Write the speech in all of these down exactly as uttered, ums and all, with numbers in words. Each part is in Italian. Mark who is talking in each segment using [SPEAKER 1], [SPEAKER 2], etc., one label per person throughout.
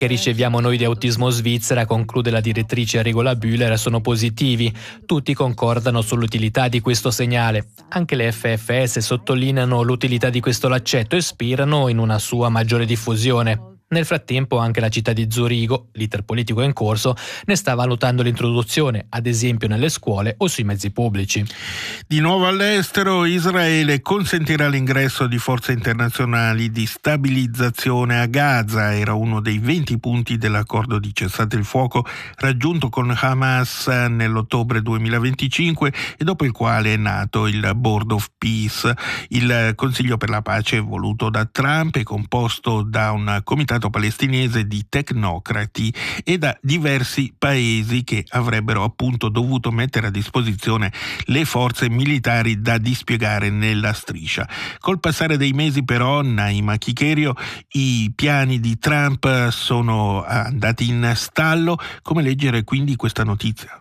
[SPEAKER 1] che riceviamo noi di Autismo Svizzera, conclude la direttrice Regola Bühler, sono positivi. Tutti concordano sull'utilità di questo segnale. Anche le F F S sottolineano l'utilità di questo laccetto e sperano in una sua maggiore diffusione. Nel frattempo anche la città di Zurigo, l'iter politico è in corso, ne sta valutando l'introduzione, ad esempio nelle scuole o sui mezzi pubblici.
[SPEAKER 2] Di nuovo all'estero, Israele consentirà l'ingresso di forze internazionali di stabilizzazione a Gaza. Era uno dei venti punti dell'accordo di cessate il fuoco raggiunto con Hamas nell'ottobre duemilaventicinque e dopo il quale è nato il Board of Peace. Il Consiglio per la pace voluto da Trump è composto da un comitato palestinese di tecnocrati e da diversi paesi che avrebbero appunto dovuto mettere a disposizione le forze militari da dispiegare nella striscia. Col passare dei mesi però, Naima Chicherio, i piani di Trump sono andati in stallo. Come leggere quindi questa notizia?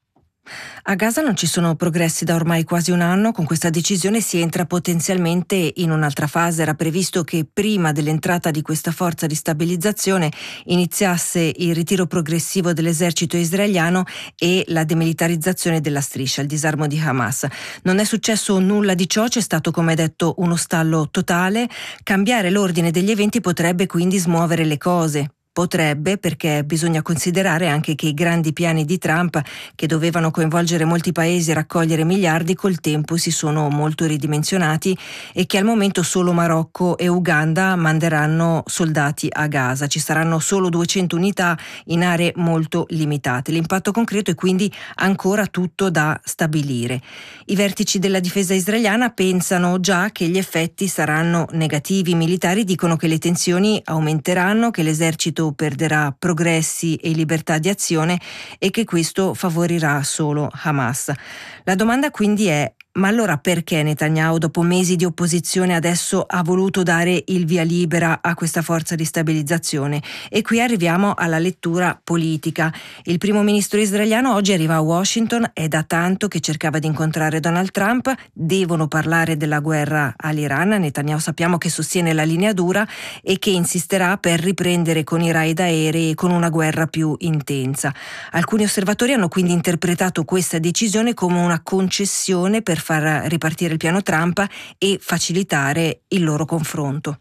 [SPEAKER 3] A Gaza non ci sono progressi da ormai quasi un anno. Con questa decisione si entra potenzialmente in un'altra fase. Era previsto che prima dell'entrata di questa forza di stabilizzazione iniziasse il ritiro progressivo dell'esercito israeliano e la demilitarizzazione della striscia, il disarmo di Hamas. Non è successo nulla di ciò, c'è stato, come detto, uno stallo totale. Cambiare l'ordine degli eventi potrebbe quindi smuovere le cose. Potrebbe, perché bisogna considerare anche che i grandi piani di Trump, che dovevano coinvolgere molti paesi e raccogliere miliardi, col tempo si sono molto ridimensionati e che al momento solo Marocco e Uganda manderanno soldati a Gaza. Ci saranno solo duecento unità in aree molto limitate. L'impatto concreto è quindi ancora tutto da stabilire. I vertici della difesa israeliana pensano già che gli effetti saranno negativi. I militari dicono che le tensioni aumenteranno, che l'esercito perderà progressi e libertà di azione e che questo favorirà solo Hamas. La domanda quindi è: ma allora perché Netanyahu, dopo mesi di opposizione, adesso ha voluto dare il via libera a questa forza di stabilizzazione? E qui arriviamo alla lettura politica. Il primo ministro israeliano oggi arriva a Washington, è da tanto che cercava di incontrare Donald Trump, devono parlare della guerra all'Iran. Netanyahu sappiamo che sostiene la linea dura e che insisterà per riprendere con i raid aerei e con una guerra più intensa. Alcuni osservatori hanno quindi interpretato questa decisione come una concessione per far ripartire il piano Trump e facilitare il loro confronto.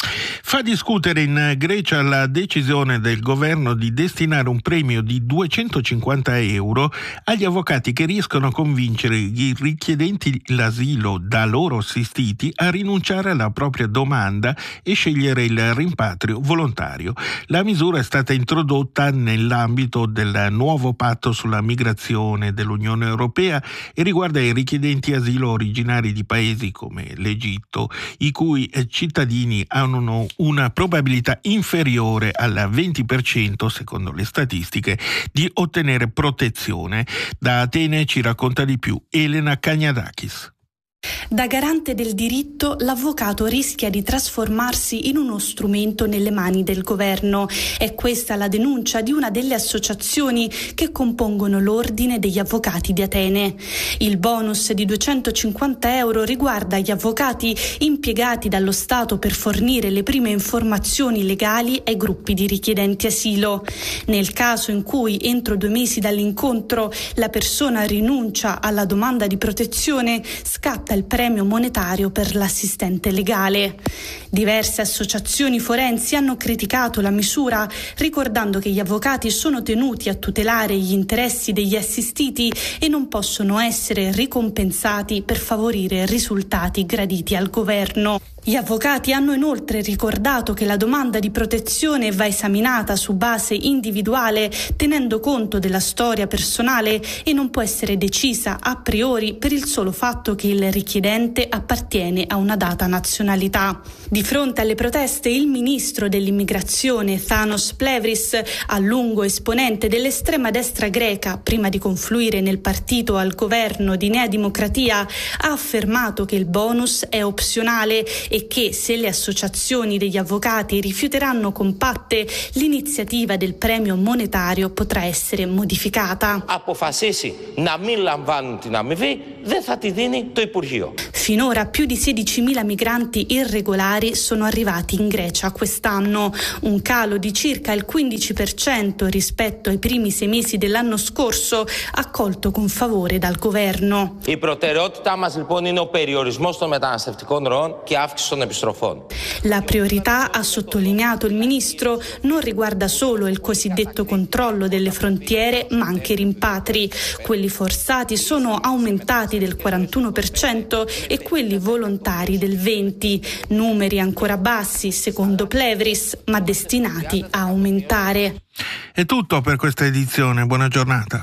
[SPEAKER 2] Fa discutere in Grecia la decisione del governo di destinare un premio di duecentocinquanta euro agli avvocati che riescono a convincere i richiedenti l'asilo da loro assistiti a rinunciare alla propria domanda e scegliere il rimpatrio volontario. La misura è stata introdotta nell'ambito del nuovo patto sulla migrazione dell'Unione Europea e riguarda i richiedenti asilo originari di paesi come l'Egitto, i cui cittadini hanno una probabilità inferiore al venti per cento, secondo le statistiche, di ottenere protezione. Da Atene ci racconta di più Elena Cagnadakis.
[SPEAKER 4] Da garante del diritto, l'avvocato rischia di trasformarsi in uno strumento nelle mani del governo. È questa la denuncia di una delle associazioni che compongono l'Ordine degli Avvocati di Atene. Il bonus di duecentocinquanta euro riguarda gli avvocati impiegati dallo Stato per fornire le prime informazioni legali ai gruppi di richiedenti asilo. Nel caso in cui entro due mesi dall'incontro la persona rinuncia alla domanda di protezione, scatta il premio monetario per l'assistente legale. Diverse associazioni forensi hanno criticato la misura, ricordando che gli avvocati sono tenuti a tutelare gli interessi degli assistiti e non possono essere ricompensati per favorire risultati graditi al governo. Gli avvocati hanno inoltre ricordato che la domanda di protezione va esaminata su base individuale, tenendo conto della storia personale, e non può essere decisa a priori per il solo fatto che il richiedente appartiene a una data nazionalità. Di fronte alle proteste, il ministro dell'immigrazione Thanos Plevris, a lungo esponente dell'estrema destra greca prima di confluire nel partito al governo di Nea Dimokratia, ha affermato che il bonus è opzionale e che se le associazioni degli avvocati rifiuteranno compatte, l'iniziativa del premio monetario potrà essere modificata. Finora più di sedicimila migranti irregolari volontari sono arrivati in Grecia quest'anno, un calo di circa il quindici per cento rispetto ai primi sei mesi dell'anno scorso, accolto con favore dal governo.
[SPEAKER 5] Η προτεραιότητά μας λοιπόν είναι ο περιορισμός των μεταναστευτικών ροών και αύξηση των επιστροφών.
[SPEAKER 4] La priorità, ha sottolineato il ministro, non riguarda solo il cosiddetto controllo delle frontiere, ma anche i rimpatri. Quelli forzati sono aumentati del quarantuno per cento e quelli volontari del venti per cento, numeri ancora bassi secondo Plevris, ma destinati a aumentare.
[SPEAKER 2] È tutto per questa edizione, buona giornata.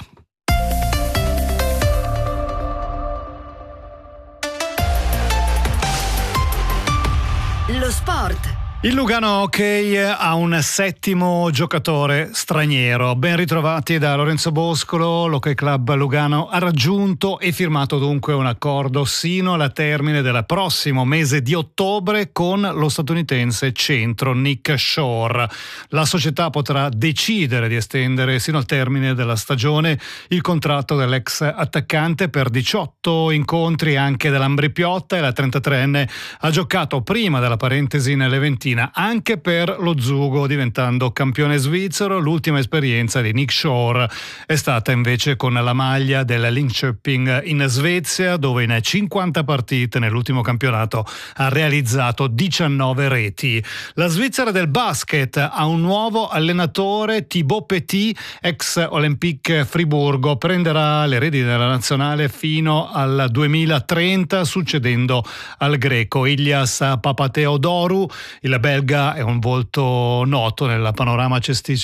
[SPEAKER 6] Lo sport.
[SPEAKER 7] Il Lugano Hockey ha un settimo giocatore straniero. Ben ritrovati da Lorenzo Boscolo. L'Hockey Club Lugano ha raggiunto e firmato dunque un accordo sino alla termine del prossimo mese di ottobre con lo statunitense centro Nick Shore. La società potrà decidere di estendere sino al termine della stagione il contratto dell'ex attaccante per diciotto incontri anche dell'Ambri Piotta, e la trentatreenne ha giocato prima della parentesi nelle Ventina anche per lo Zugo, diventando campione svizzero. L'ultima esperienza di Nick Shore è stata invece con la maglia del Linköping in Svezia, dove in cinquanta partite nell'ultimo campionato ha realizzato diciannove reti. La Svizzera del basket ha un nuovo allenatore, Thibaut Petit, ex Olympique Friburgo, prenderà le redini della nazionale fino al duemilatrenta, succedendo al greco Ilias Papatheodorou. Il belga è un volto noto nel panorama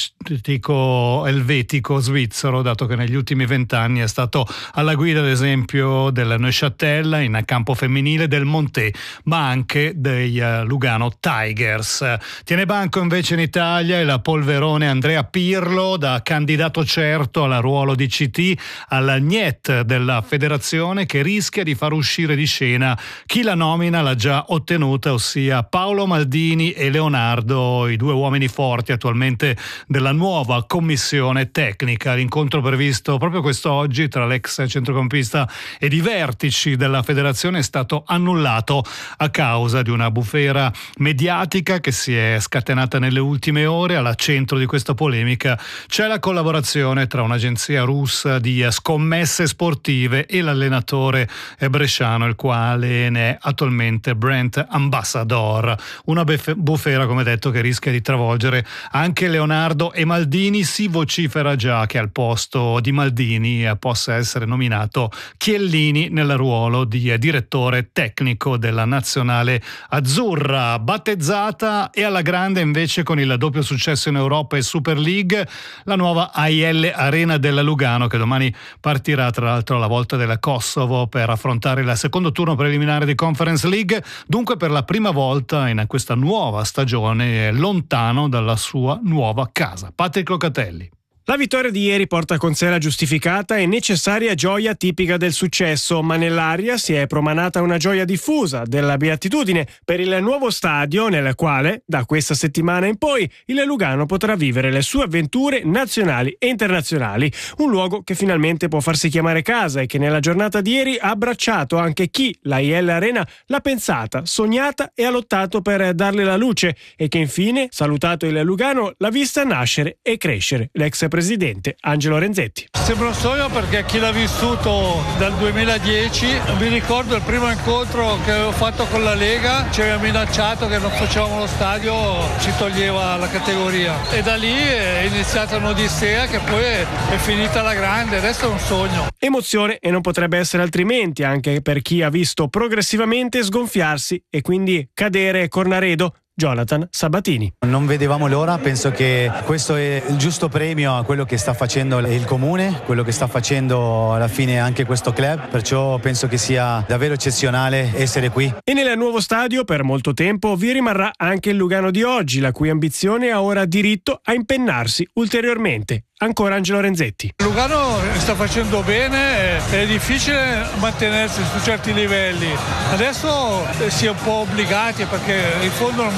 [SPEAKER 7] cestistico elvetico svizzero, dato che negli ultimi vent'anni è stato alla guida, ad esempio, del Neuchâtel in campo femminile, del Monté, ma anche dei uh, Lugano Tigers. Tiene banco invece in Italia il polverone Andrea Pirlo, da candidato certo al ruolo di C T al N I E T della federazione, che rischia di far uscire di scena chi la nomina l'ha già ottenuta, ossia Paolo Maldini e Leonardo, i due uomini forti attualmente della nuova commissione tecnica. L'incontro previsto proprio quest'oggi tra l'ex centrocampista ed i vertici della federazione è stato annullato a causa di una bufera mediatica che si è scatenata nelle ultime ore. Alla centro di questa polemica c'è la collaborazione tra un'agenzia russa di scommesse sportive e l'allenatore bresciano, il quale ne è attualmente brand ambassador. Una bef- bufera, come detto, che rischia di travolgere anche Leonardo e Maldini. Si vocifera già che al posto di Maldini possa essere nominato Chiellini nel ruolo di direttore tecnico della nazionale azzurra, battezzata e alla grande invece con il doppio successo in Europa e Super League, la nuova A I L Arena della Lugano, che domani partirà tra l'altro alla volta del Kosovo per affrontare il secondo turno preliminare di Conference League, dunque per la prima volta in questa nuova stagione lontano dalla sua nuova casa. Patrick Locatelli.
[SPEAKER 8] La vittoria di ieri porta con sé la giustificata e necessaria gioia tipica del successo, ma nell'aria si è promanata una gioia diffusa della beatitudine per il nuovo stadio nel quale, da questa settimana in poi, il Lugano potrà vivere le sue avventure nazionali e internazionali. Un luogo che finalmente può farsi chiamare casa e che nella giornata di ieri ha abbracciato anche chi l'A I L Arena l'ha pensata, sognata e ha lottato per darle la luce, e che infine, salutato il Lugano, l'ha vista nascere e crescere. L'ex presidente Angelo Renzetti.
[SPEAKER 9] Sembra un sogno, perché chi l'ha vissuto dal duemiladieci, mi ricordo il primo incontro che avevo fatto con la Lega, ci aveva minacciato che non facevamo lo stadio, ci toglieva la categoria, e da lì è iniziata un'odissea che poi è, è finita alla grande. Adesso è un sogno.
[SPEAKER 8] Emozione, e non potrebbe essere altrimenti anche per chi ha visto progressivamente sgonfiarsi e quindi cadere Cornaredo, Jonathan Sabatini.
[SPEAKER 10] Non vedevamo l'ora, penso che questo è il giusto premio a quello che sta facendo il comune, quello che sta facendo alla fine anche questo club, perciò penso che sia davvero eccezionale essere qui.
[SPEAKER 8] E nel nuovo stadio per molto tempo vi rimarrà anche il Lugano di oggi, la cui ambizione ha ora diritto a impennarsi ulteriormente. Ancora Angelo Renzetti.
[SPEAKER 9] Lugano sta facendo bene, è difficile mantenersi su certi livelli. Adesso si è un po' obbligati, perché in fondo non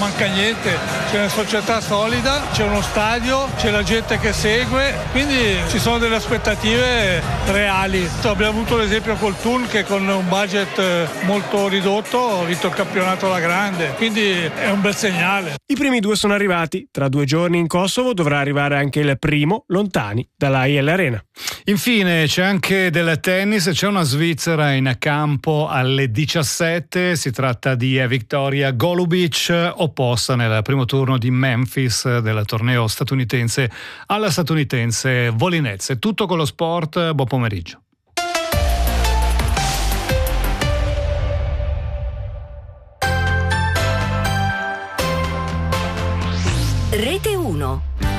[SPEAKER 9] manca niente, c'è una società solida, c'è uno stadio, c'è la gente che segue, quindi ci sono delle aspettative reali. Abbiamo avuto l'esempio col Thun che con un budget molto ridotto ha vinto il campionato alla grande, quindi è un bel segnale.
[SPEAKER 8] I primi due sono arrivati, tra due giorni in Kosovo dovrà arrivare anche il primo, lontani dalla I L Arena.
[SPEAKER 7] Infine c'è anche del tennis, c'è una svizzera in campo alle diciassette, si tratta di Victoria Golubic, opposta nel primo turno di Memphis del torneo statunitense alla statunitense Volinezze. Tutto con lo sport, buon pomeriggio.
[SPEAKER 6] Rete uno.